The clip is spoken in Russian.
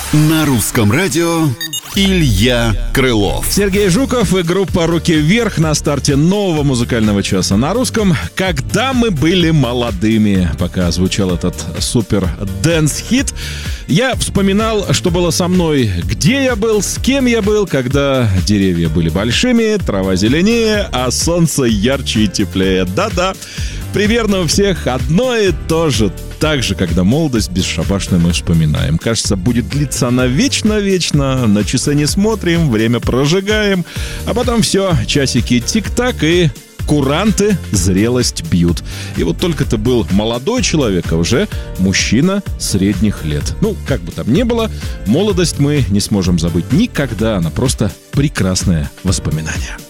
На русском радио Илья Крылов. Сергей Жуков и группа «Руки вверх» на старте нового музыкального часа на русском. «Когда мы были молодыми», пока звучал этот супер дэнс-хит, я вспоминал, что было со мной, где я был, с кем я был, когда деревья были большими, трава зеленее, а солнце ярче и теплее. Да-да, примерно у всех одно и то же. Так же, когда молодость бесшабашную мы вспоминаем. Кажется, будет длиться она вечно-вечно. На часы не смотрим, время прожигаем. А потом все, часики тик-так и куранты зрелость бьют. И вот только ты был молодой человек, а уже мужчина средних лет. Ну, как бы там ни было, молодость мы не сможем забыть никогда. Она просто прекрасное воспоминание.